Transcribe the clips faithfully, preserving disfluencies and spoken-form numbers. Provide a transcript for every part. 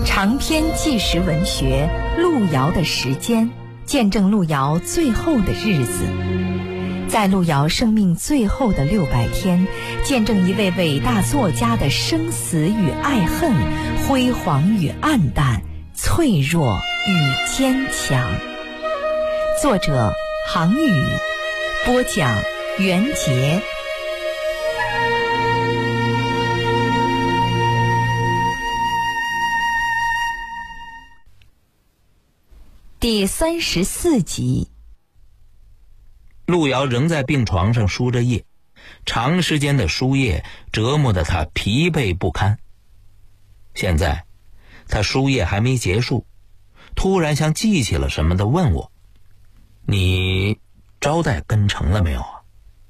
长篇纪实文学《路遥的时间》，见证路遥最后的日子。在路遥生命最后的六百天，见证一位伟大作家的生死与爱恨，辉煌与黯淡，脆弱与坚强。作者杭宇，播讲袁杰。第三十四集。 路遥仍在病床上输着液，长时间的输液折磨得他疲惫不堪。现在他输液还没结束，突然像记起了什么的问我：你招待根成了没有啊？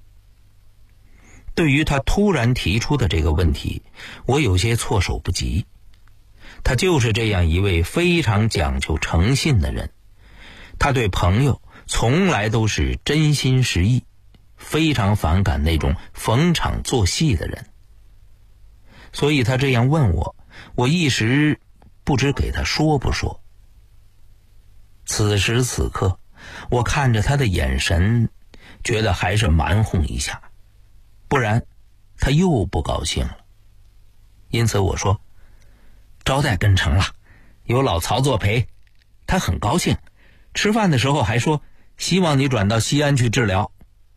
对于他突然提出的这个问题，我有些措手不及。他就是这样一位非常讲究诚信的人，他对朋友从来都是真心实意，非常反感那种逢场作戏的人。所以他这样问我，我一时不知给他说不说。此时此刻，我看着他的眼神，觉得还是瞒哄一下，不然他又不高兴了。因此我说，招待根成了，有老曹作陪，他很高兴，吃饭的时候还说希望你转到西安去治疗。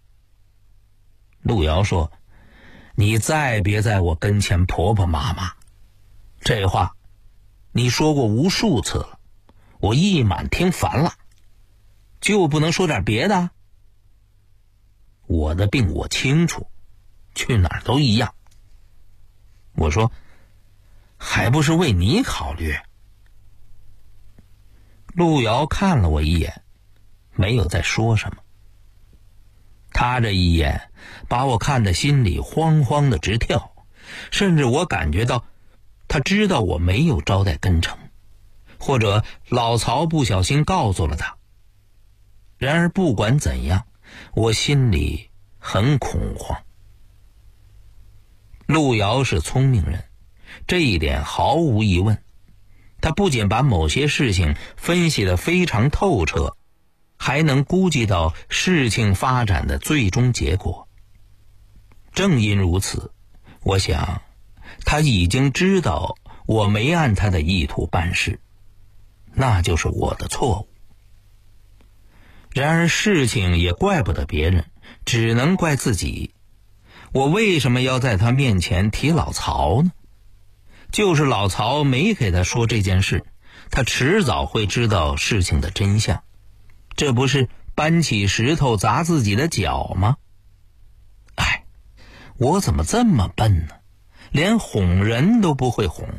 路遥说，你再别在我跟前婆婆妈妈，这话你说过无数次了，我一满听烦了，就不能说点别的？我的病我清楚，去哪儿都一样。我说，还不是为你考虑。路遥看了我一眼，没有再说什么。他这一眼把我看得心里慌慌的直跳，甚至我感觉到他知道我没有招待根成，或者老曹不小心告诉了他。然而不管怎样，我心里很恐慌。路遥是聪明人，这一点毫无疑问。他不仅把某些事情分析得非常透彻，还能估计到事情发展的最终结果。正因如此，我想他已经知道我没按他的意图办事，那就是我的错误。然而事情也怪不得别人，只能怪自己。我为什么要在他面前提老曹呢？就是老曹没给他说这件事，他迟早会知道事情的真相，这不是搬起石头砸自己的脚吗？哎，我怎么这么笨呢？连哄人都不会哄。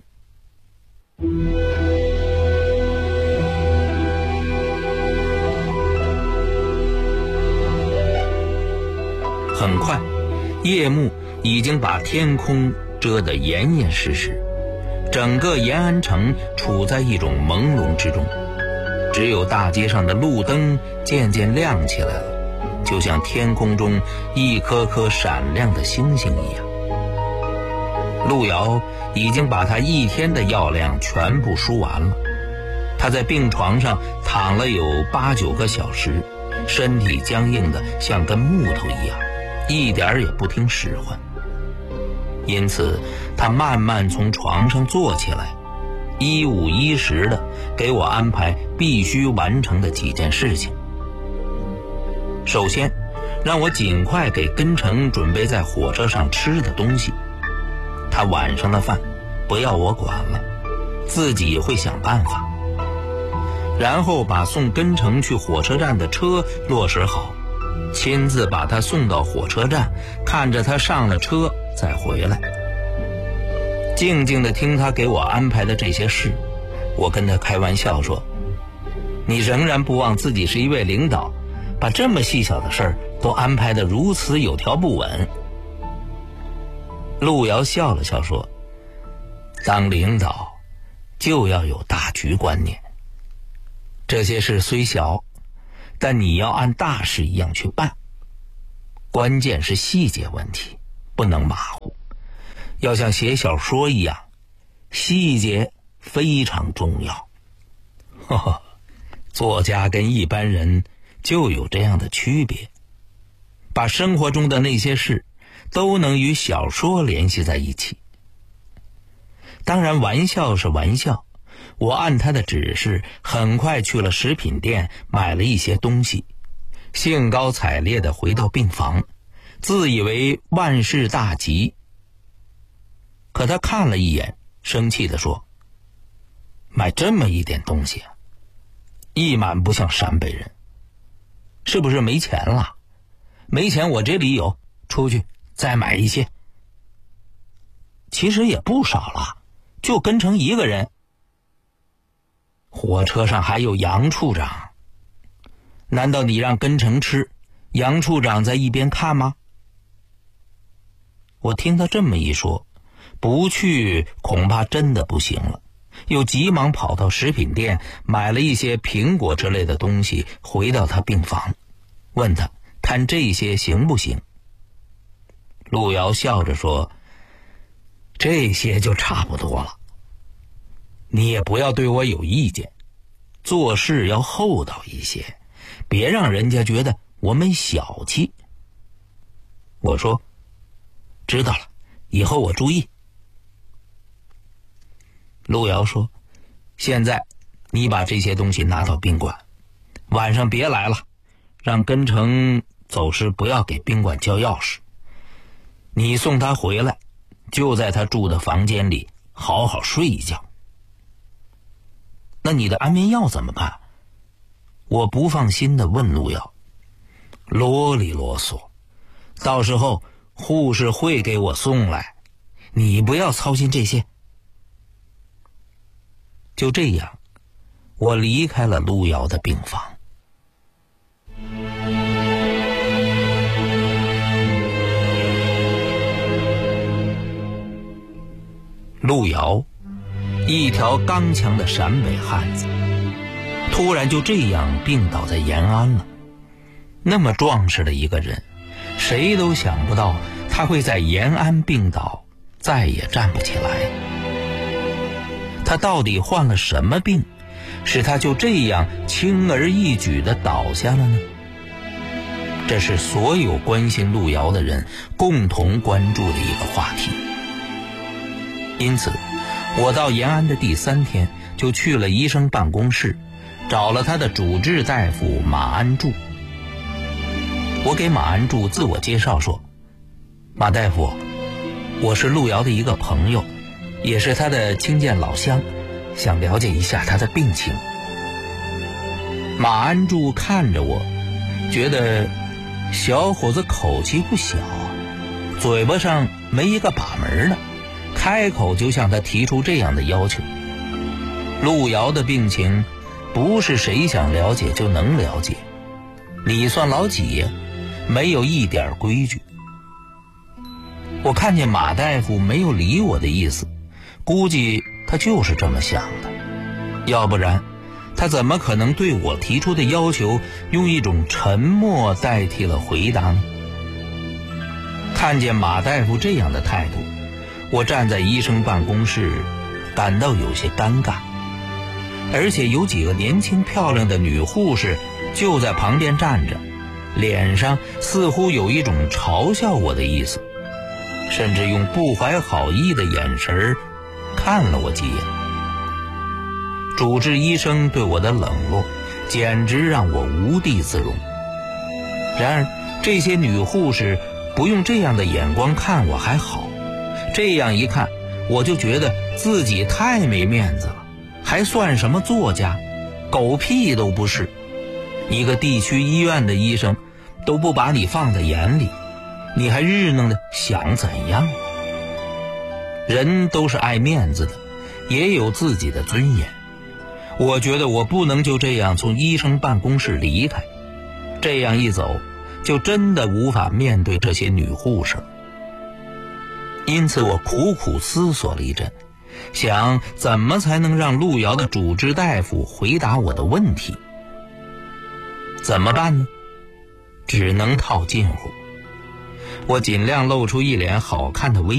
很快，夜幕已经把天空遮得严严实实，整个延安城处在一种朦胧之中，只有大街上的路灯渐渐亮起来了，就像天空中一颗颗闪亮的星星一样。路遥已经把他一天的药量全部输完了，他在病床上躺了有八九个小时，身体僵硬的像根木头一样，一点也不听使唤。因此他慢慢从床上坐起来，一五一十的给我安排必须完成的几件事情。首先让我尽快给根成准备在火车上吃的东西，他晚上的饭不要我管了，自己会想办法。然后把送根成去火车站的车落实好，亲自把他送到火车站，看着他上了车再回来。静静地听他给我安排的这些事，我跟他开玩笑说，你仍然不忘自己是一位领导，把这么细小的事儿都安排得如此有条不紊。路遥笑了笑说，当领导就要有大局观念，这些事虽小，但你要按大事一样去办，关键是细节问题，不能马虎，要像写小说一样，细节非常重要。呵呵，作家跟一般人就有这样的区别，把生活中的那些事都能与小说联系在一起。当然玩笑是玩笑，我按他的指示很快去了食品店买了一些东西，兴高采烈地回到病房，自以为万事大吉。可他看了一眼，生气地说，买这么一点东西啊，一满不像陕北人，是不是没钱了？没钱我这里有，出去再买一些。其实也不少了，就跟成一个人。火车上还有杨处长，难道你让跟成吃，杨处长在一边看吗？我听他这么一说，不去恐怕真的不行了，又急忙跑到食品店买了一些苹果之类的东西，回到他病房，问他看这些行不行。路遥笑着说，这些就差不多了，你也不要对我有意见，做事要厚道一些，别让人家觉得我们小气。我说知道了，以后我注意。路遥说，现在你把这些东西拿到宾馆，晚上别来了，让跟成走时不要给宾馆交钥匙，你送他回来，就在他住的房间里好好睡一觉。那你的安眠药怎么办？我不放心地问路遥。啰里啰嗦，到时候护士会给我送来，你不要操心这些。就这样，我离开了路遥的病房。路遥，一条刚强的陕北汉子，突然就这样病倒在延安了。那么壮实的一个人，谁都想不到他会在延安病倒，再也站不起来。他到底患了什么病，使他就这样轻而易举地倒下了呢？这是所有关心路遥的人共同关注的一个话题。因此我到延安的第三天就去了医生办公室，找了他的主治大夫马安柱。我给马安柱自我介绍说，马大夫，我是路遥的一个朋友，也是他的亲见老乡，想了解一下他的病情。马安柱看着我，觉得小伙子口气不小，嘴巴上没一个把门的，开口就向他提出这样的要求。路遥的病情不是谁想了解就能了解，你算老几呀？没有一点规矩。我看见马大夫没有理我的意思，估计他就是这么想的，要不然他怎么可能对我提出的要求用一种沉默代替了回答呢？看见马大夫这样的态度，我站在医生办公室感到有些尴尬，而且有几个年轻漂亮的女护士就在旁边站着，脸上似乎有一种嘲笑我的意思，甚至用不怀好意的眼神看了我几眼。主治医生对我的冷落简直让我无地自容。然而这些女护士不用这样的眼光看我还好，这样一看我就觉得自己太没面子了，还算什么作家，狗屁都不是。一个地区医院的医生都不把你放在眼里，你还日弄的想怎样？人都是爱面子的，也有自己的尊严。我觉得我不能就这样从医生办公室离开，这样一走就真的无法面对这些女护士。因此我苦苦思索了一阵，想怎么才能让路遥的主治大夫回答我的问题。怎么办呢？只能套近乎。我尽量露出一脸好看的微笑。